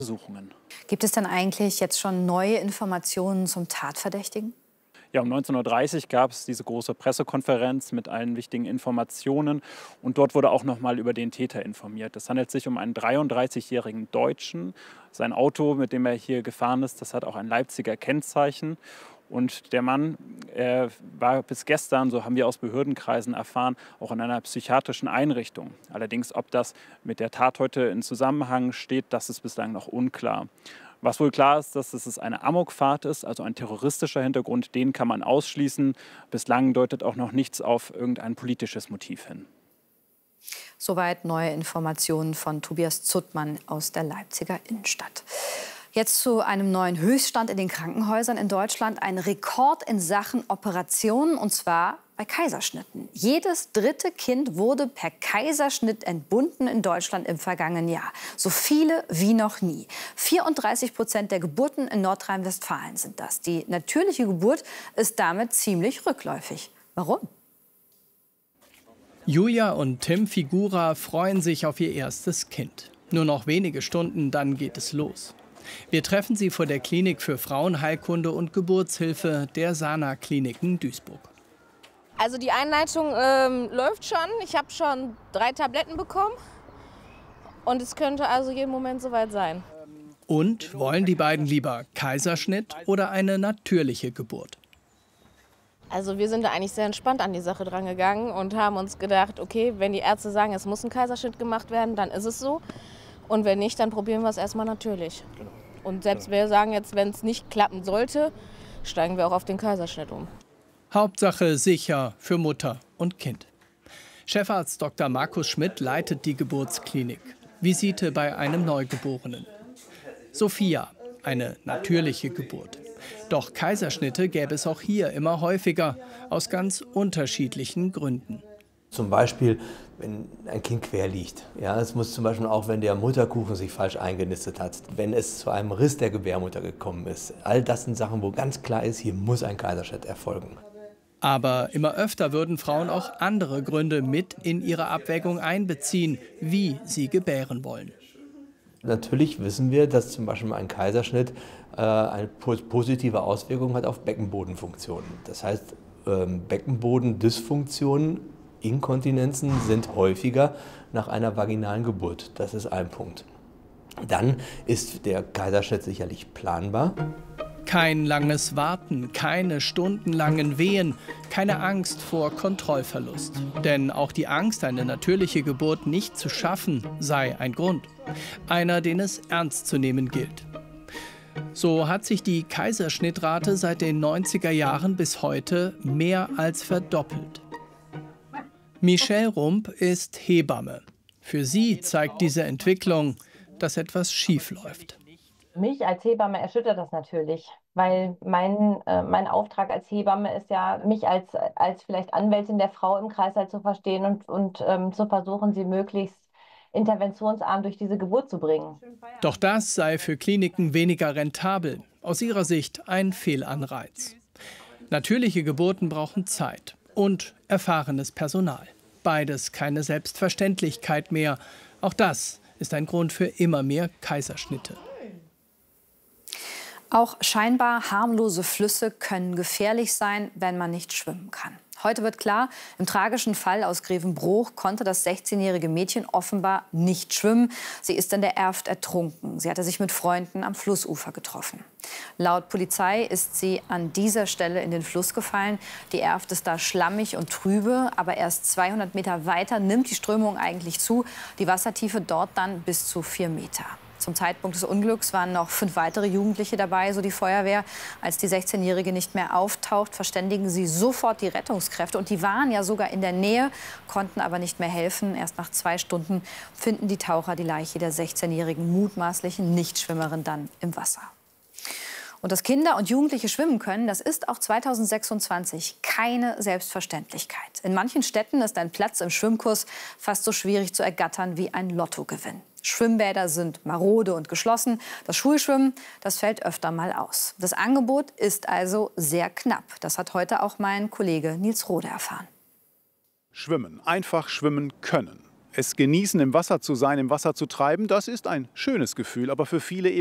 Untersuchungen. Gibt es denn eigentlich jetzt schon neue Informationen zum Tatverdächtigen? Ja, um 19:30 Uhr gab es diese große Pressekonferenz mit allen wichtigen Informationen. Und dort wurde auch noch mal über den Täter informiert. Es handelt sich um einen 33-jährigen Deutschen. Sein Auto, mit dem er hier gefahren ist, das hat auch ein Leipziger Kennzeichen. Und der Mann war bis gestern, so haben wir aus Behördenkreisen erfahren, auch in einer psychiatrischen Einrichtung. Allerdings, ob das mit der Tat heute in Zusammenhang steht, das ist bislang noch unklar. Was wohl klar ist, dass es eine Amokfahrt ist, also ein terroristischer Hintergrund, den kann man ausschließen. Bislang deutet auch noch nichts auf irgendein politisches Motiv hin. Soweit neue Informationen von Tobias Zuttmann aus der Leipziger Innenstadt. Jetzt zu einem neuen Höchststand in den Krankenhäusern in Deutschland. Ein Rekord in Sachen Operationen, und zwar bei Kaiserschnitten. Jedes dritte Kind wurde per Kaiserschnitt entbunden in Deutschland im vergangenen Jahr. So viele wie noch nie. 34% der Geburten in Nordrhein-Westfalen sind das. Die natürliche Geburt ist damit ziemlich rückläufig. Warum? Julia und Tim Figura freuen sich auf ihr erstes Kind. Nur noch wenige Stunden, dann geht es los. Wir treffen sie vor der Klinik für Frauenheilkunde und Geburtshilfe der Sana-Kliniken Duisburg. Also die Einleitung läuft schon. Ich habe schon 3 Tabletten bekommen. Und es könnte also jeden Moment soweit sein. Und wollen die beiden lieber Kaiserschnitt oder eine natürliche Geburt? Also wir sind da eigentlich sehr entspannt an die Sache dran gegangen und haben uns gedacht, okay, wenn die Ärzte sagen, es muss ein Kaiserschnitt gemacht werden, dann ist es so. Und wenn nicht, dann probieren wir es erstmal natürlich. Und selbst wir sagen jetzt, wenn es nicht klappen sollte, steigen wir auch auf den Kaiserschnitt um. Hauptsache sicher für Mutter und Kind. Chefarzt Dr. Markus Schmidt leitet die Geburtsklinik. Visite bei einem Neugeborenen. Sophia, eine natürliche Geburt. Doch Kaiserschnitte gäbe es auch hier immer häufiger, aus ganz unterschiedlichen Gründen. Zum Beispiel, wenn ein Kind quer liegt. Ja, es muss zum Beispiel auch, wenn der Mutterkuchen sich falsch eingenistet hat, wenn es zu einem Riss der Gebärmutter gekommen ist. All das sind Sachen, wo ganz klar ist, hier muss ein Kaiserschnitt erfolgen. Aber immer öfter würden Frauen auch andere Gründe mit in ihre Abwägung einbeziehen, wie sie gebären wollen. Natürlich wissen wir, dass zum Beispiel ein Kaiserschnitt eine positive Auswirkung hat auf Beckenbodenfunktionen. Das heißt, Beckenbodendysfunktionen, Inkontinenzen sind häufiger nach einer vaginalen Geburt. Das ist ein Punkt. Dann ist der Kaiserschnitt sicherlich planbar. Kein langes Warten, keine stundenlangen Wehen, keine Angst vor Kontrollverlust. Denn auch die Angst, eine natürliche Geburt nicht zu schaffen, sei ein Grund. Einer, den es ernst zu nehmen gilt. So hat sich die Kaiserschnittrate seit den 90er Jahren bis heute mehr als verdoppelt. Michelle Rump ist Hebamme. Für sie zeigt diese Entwicklung, dass etwas schief läuft. Mich als Hebamme erschüttert das natürlich, weil mein Auftrag als Hebamme ist ja, mich als vielleicht Anwältin der Frau im Kreißsaal zu verstehen und zu versuchen, sie möglichst interventionsarm durch diese Geburt zu bringen. Doch das sei für Kliniken weniger rentabel. Aus ihrer Sicht ein Fehlanreiz. Natürliche Geburten brauchen Zeit und erfahrenes Personal. Beides keine Selbstverständlichkeit mehr. Auch das ist ein Grund für immer mehr Kaiserschnitte. Auch scheinbar harmlose Flüsse können gefährlich sein, wenn man nicht schwimmen kann. Heute wird klar, im tragischen Fall aus Grevenbroich konnte das 16-jährige Mädchen offenbar nicht schwimmen. Sie ist in der Erft ertrunken. Sie hatte sich mit Freunden am Flussufer getroffen. Laut Polizei ist sie an dieser Stelle in den Fluss gefallen. Die Erft ist da schlammig und trübe, aber erst 200 Meter weiter nimmt die Strömung eigentlich zu. Die Wassertiefe dort dann bis zu 4 Meter. Zum Zeitpunkt des Unglücks waren noch 5 weitere Jugendliche dabei, so die Feuerwehr. Als die 16-Jährige nicht mehr auftaucht, verständigen sie sofort die Rettungskräfte. Und die waren ja sogar in der Nähe, konnten aber nicht mehr helfen. Erst nach 2 Stunden finden die Taucher die Leiche der 16-jährigen mutmaßlichen Nichtschwimmerin dann im Wasser. Und dass Kinder und Jugendliche schwimmen können, das ist auch 2026 keine Selbstverständlichkeit. In manchen Städten ist ein Platz im Schwimmkurs fast so schwierig zu ergattern wie ein Lottogewinn. Schwimmbäder sind marode und geschlossen. Das Schulschwimmen, das fällt öfter mal aus. Das Angebot ist also sehr knapp. Das hat heute auch mein Kollege Nils Rode erfahren. Schwimmen, einfach schwimmen können. Es genießen, im Wasser zu sein, im Wasser zu treiben, das ist ein schönes Gefühl, aber für viele eben